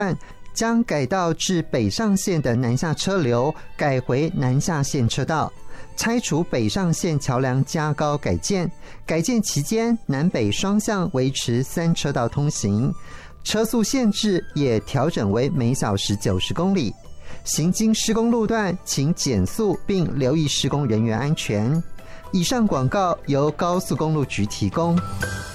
将改道至北上线的南下车流改回南下线车道，拆除北上线桥梁加高改建，改建期间南北双向维持3车道通行，车速限制也调整为每小时90公里。行经施工路段请减速并留意施工人员安全。以上广告由高速公路局提供。